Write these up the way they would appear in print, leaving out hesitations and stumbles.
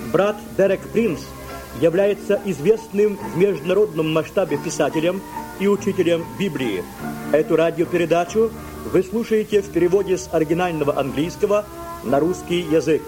Брат Дерек Принц является известным в международном масштабе писателем и учителем Библии. Эту радиопередачу вы слушаете в переводе с оригинального английского на русский язык.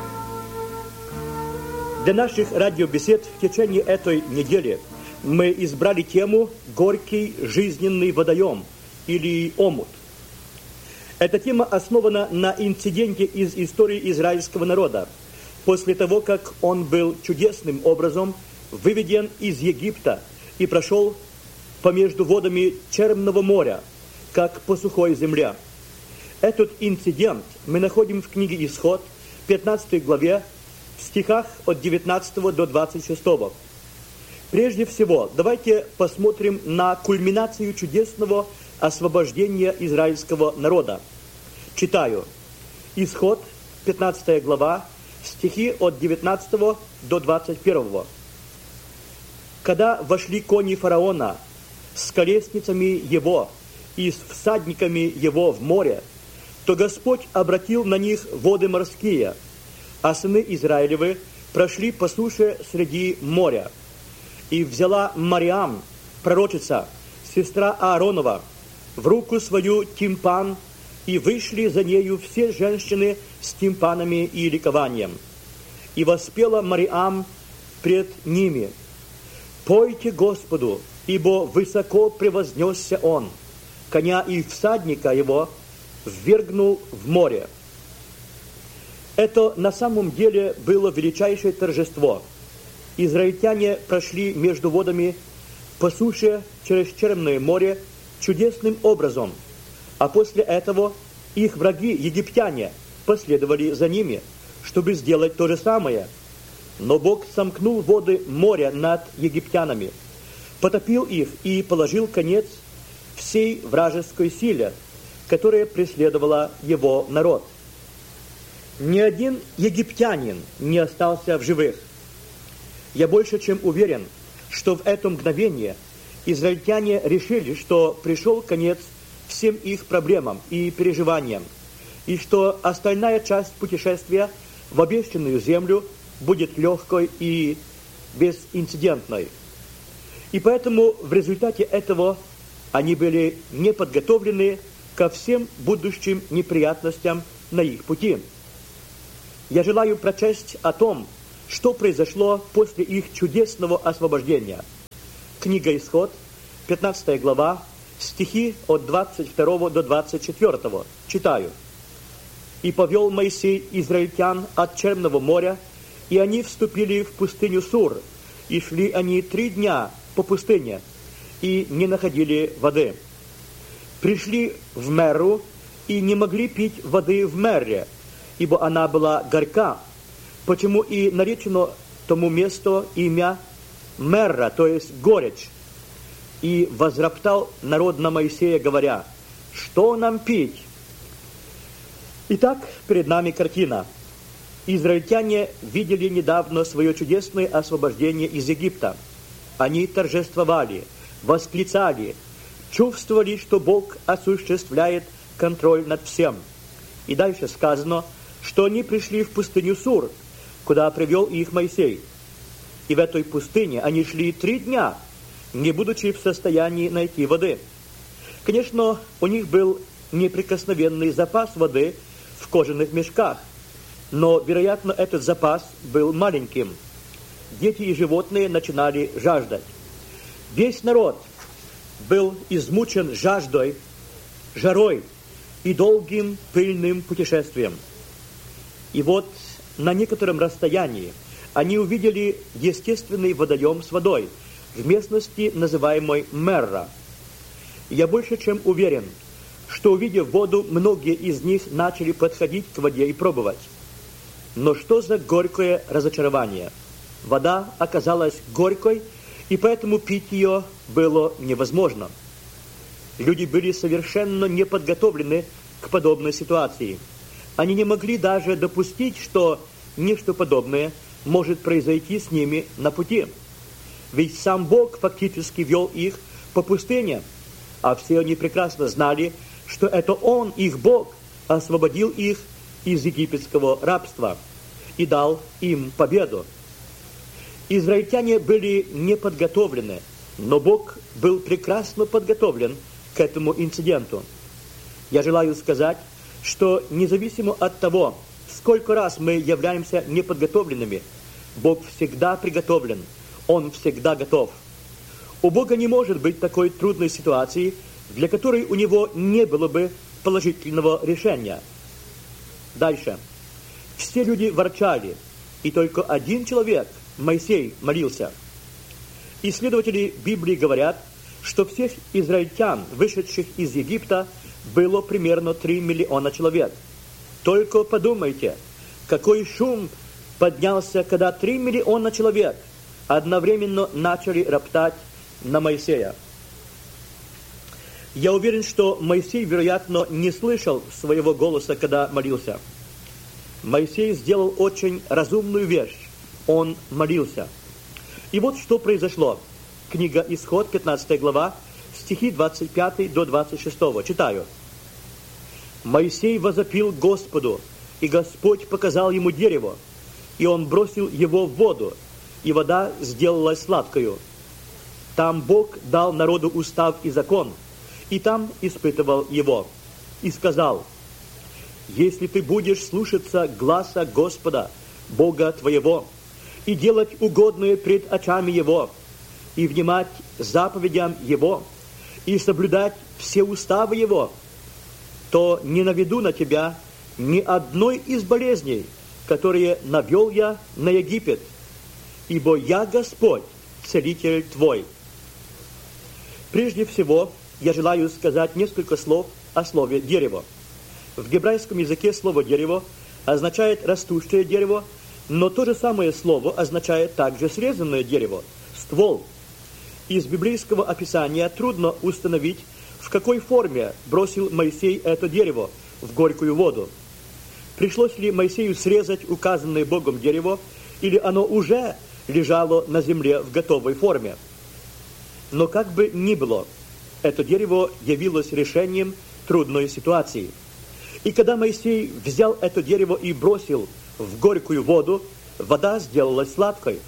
Для наших радиобесед в течение этой недели мы избрали тему «Горький жизненный водоем» или «Омут». Эта тема основана на инциденте из истории израильского народа, после того, как он был чудесным образом выведен из Египта и прошел помежду водами Черного моря, как по сухой земле. Этот инцидент мы находим в книге «Исход», 15 главе, в стихах от 19 до 26. Прежде всего, давайте посмотрим на кульминацию чудесного освобождения израильского народа. Читаю. Исход, 15 глава, стихи от 19 до 21. «Когда вошли кони фараона с колесницами его и с всадниками его в море, то Господь обратил на них воды морские, а сыны Израилевы прошли по суше среди моря. И взяла Мариам, пророчица, сестра Ааронова, в руку свою тимпан, и вышли за нею все женщины с тимпанами и ликованием. И воспела Мариам пред ними: «Пойте Господу, ибо высоко превознесся Он, коня и всадника его ввергнул в море». Это на самом деле было величайшее торжество. Израильтяне прошли между водами по суше через Черное море чудесным образом, а после этого их враги, египтяне, последовали за ними, чтобы сделать то же самое. Но Бог сомкнул воды моря над египтянами, потопил их и положил конец всей вражеской силе, которая преследовала его народ. Ни один египтянин не остался в живых. Я больше чем уверен, что в это мгновение израильтяне решили, что пришел конец всем их проблемам и переживаниям, и что остальная часть путешествия в обещанную землю будет легкой и безинцидентной. И поэтому в результате этого они были не подготовлены ко всем будущим неприятностям на их пути. Я желаю прочесть о том, что произошло после их чудесного освобождения. Книга «Исход», 15 глава, стихи от 22 до 24. Читаю. «И повел Моисей израильтян от Черного моря, и они вступили в пустыню Сур, и шли они 3 дня по пустыне, и не находили воды. Пришли в Меру, и не могли пить воды в Мерре, ибо она была горька, почему и наречено тому месту имя Мерра, то есть горечь. И возроптал народ на Моисея, говоря: что нам пить?» Итак, перед нами картина. Израильтяне видели недавно свое чудесное освобождение из Египта. Они торжествовали, восклицали, чувствовали, что Бог осуществляет контроль над всем. И дальше сказано, что они пришли в пустыню Сур, куда привел их Моисей. И в этой пустыне они шли 3 дня, не будучи в состоянии найти воды. Конечно, у них был неприкосновенный запас воды в кожаных мешках, но, вероятно, этот запас был маленьким. Дети и животные начинали жаждать. Весь народ был измучен жаждой, жарой и долгим пыльным путешествием. И вот на некотором расстоянии они увидели естественный водоем с водой в местности, называемой Мерра. Я больше чем уверен, что, увидев воду, многие из них начали подходить к воде и пробовать. Но что за горькое разочарование! Вода оказалась горькой, и поэтому пить ее было невозможно. Люди были совершенно не подготовлены к подобной ситуации. Они не могли даже допустить, что нечто подобное может произойти с ними на пути. Ведь сам Бог фактически вел их по пустыне, а все они прекрасно знали, что это Он, их Бог, освободил их из египетского рабства. и дал им победу. Израильтяне были не подготовлены, но Бог был прекрасно подготовлен к этому инциденту. Я желаю сказать, что независимо от того, сколько раз мы являемся неподготовленными, Бог всегда приготовлен, Он всегда готов. У Бога не может быть такой трудной ситуации, для которой у Него не было бы положительного решения. Дальше. Все люди ворчали, и только один человек, Моисей, молился. Исследователи Библии говорят, что всех израильтян, вышедших из Египта, было примерно 3 миллиона человек. Только подумайте, какой шум поднялся, когда 3 миллиона человек одновременно начали роптать на Моисея. Я уверен, что Моисей, вероятно, не слышал своего голоса, когда молился. Моисей сделал очень разумную вещь. Он молился. И вот что произошло. Книга Исход, 15 глава, стихи 25 до 26. Читаю. «Моисей возопил Господу, и Господь показал ему дерево, и он бросил его в воду, и вода сделалась сладкою. Там Бог дал народу устав и закон, и там испытывал его, и сказал: если ты будешь слушаться гласа Господа, Бога твоего, и делать угодное пред очами Его, и внимать заповедям Его, и соблюдать все уставы Его, то не наведу на тебя ни одной из болезней, которые навел я на Египет, ибо я Господь, целитель твой». Прежде всего, я желаю сказать несколько слов о слове «дерево». В гебрайском языке слово «дерево» означает растущее дерево, но то же самое слово означает также срезанное дерево, ствол. Из библейского описания трудно установить, в какой форме бросил Моисей это дерево в горькую воду. Пришлось ли Моисею срезать указанное Богом дерево, или оно уже лежало на земле в готовой форме? Но как бы ни было, это дерево явилось решением трудной ситуации. И когда Моисей взял это дерево и бросил в горькую воду, вода сделалась сладкой.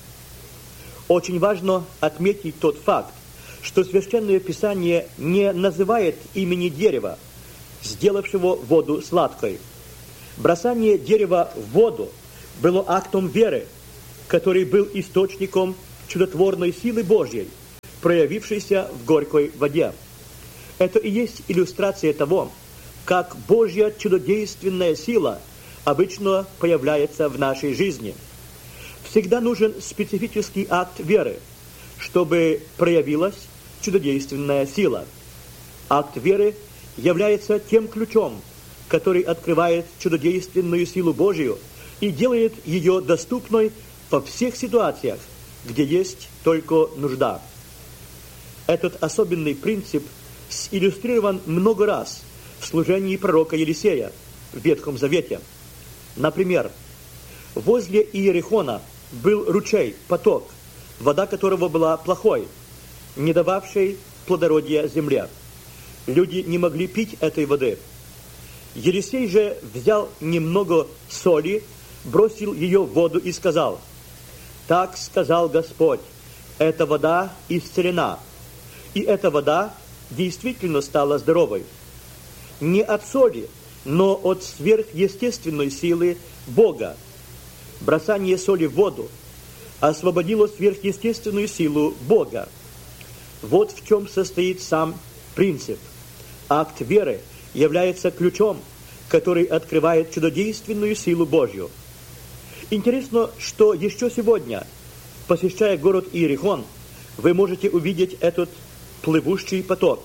Очень важно отметить тот факт, что Священное Писание не называет имени дерева, сделавшего воду сладкой. Бросание дерева в воду было актом веры, который был источником чудотворной силы Божьей, проявившейся в горькой воде. Это и есть иллюстрация того, как Божья чудодейственная сила обычно появляется в нашей жизни. Всегда нужен специфический акт веры, чтобы проявилась чудодейственная сила. Акт веры является тем ключом, который открывает чудодейственную силу Божию и делает ее доступной во всех ситуациях, где есть только нужда. Этот особенный принцип иллюстрирован много раз в служении пророка Елисея в Ветхом Завете. Например, возле Иерихона был ручей, поток, вода которого была плохой, не дававшей плодородия земле. Люди не могли пить этой воды. Елисей же взял немного соли, бросил ее в воду и сказал: «Так сказал Господь, эта вода исцелена». И эта вода действительно стала здоровой. Не от соли, но от сверхъестественной силы Бога. Бросание соли в воду освободило сверхъестественную силу Бога. Вот в чем состоит сам принцип. Акт веры является ключом, который открывает чудодейственную силу Божью. Интересно, что еще сегодня, посещая город Иерихон, вы можете увидеть этот плывущий поток.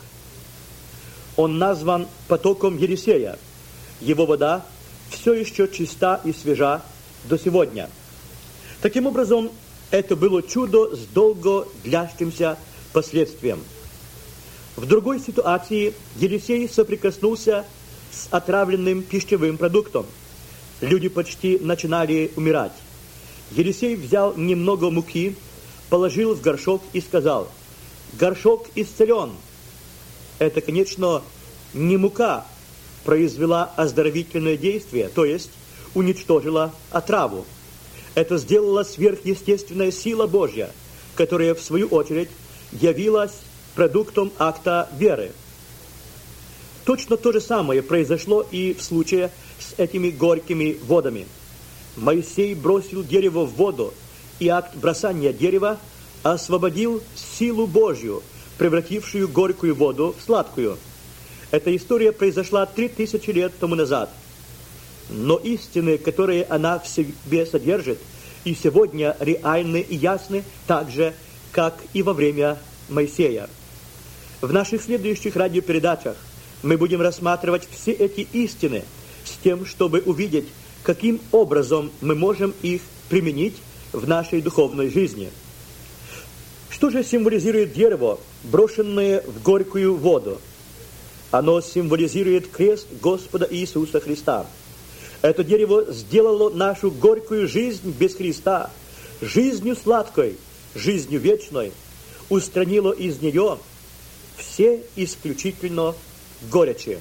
Он назван потоком Елисея. Его вода все еще чиста и свежа до сегодня. Таким образом, это было чудо с долго длящимся последствием. В другой ситуации Елисей соприкоснулся с отравленным пищевым продуктом. Люди почти начинали умирать. Елисей взял немного муки, положил в горшок и сказал: «Горшок исцелен». Это, конечно, не мука произвела оздоровительное действие, то есть уничтожила отраву. Это сделала сверхъестественная сила Божья, которая, в свою очередь, явилась продуктом акта веры. Точно то же самое произошло и в случае с этими горькими водами. Моисей бросил дерево в воду, и акт бросания дерева освободил силу Божью, превратившую горькую воду в сладкую. Эта история произошла 3000 лет тому назад. Но истины, которые она в себе содержит, и сегодня реальны и ясны так же, как и во время Моисея. В наших следующих радиопередачах мы будем рассматривать все эти истины с тем, чтобы увидеть, каким образом мы можем их применить в нашей духовной жизни. Что же символизирует дерево, брошенное в горькую воду? Оно символизирует крест Господа Иисуса Христа. Это дерево сделало нашу горькую жизнь без Христа жизнью сладкой, жизнью вечной, устранило из нее все исключительно горечи.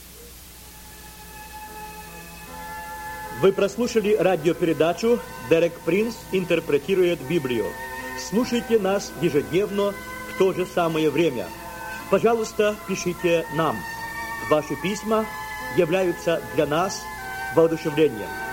Вы прослушали радиопередачу «Дерек Принц интерпретирует Библию». Слушайте нас ежедневно в то же самое время. Пожалуйста, пишите нам. Ваши письма являются для нас воодушевлением.